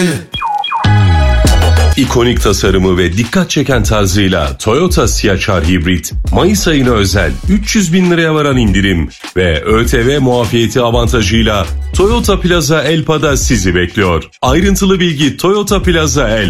İkonik tasarımı ve dikkat çeken tarzıyla Toyota Siaçar Hibrit, Mayıs ayına özel 300 bin liraya varan indirim ve ÖTV muafiyeti avantajıyla Toyota Plaza Elpa'da sizi bekliyor. Ayrıntılı bilgi Toyota Plaza Elpa.